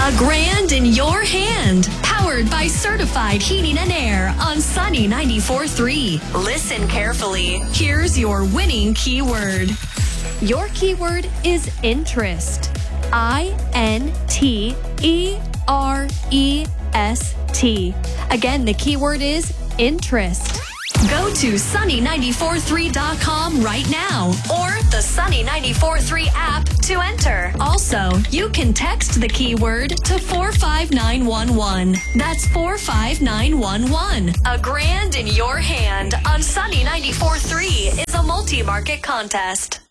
A grand in your hand. Powered by Certified Heating and Air on Sunny 94.3. Listen carefully. Here's your winning keyword. Your keyword is interest. INTEREST. Again, the keyword is interest. Go to sunny943.com right now or the Sunny 94.3 app to enter. Also, you can text the keyword to 45911. That's 45911. A grand in your hand on Sunny 94.3 is a multi-market contest.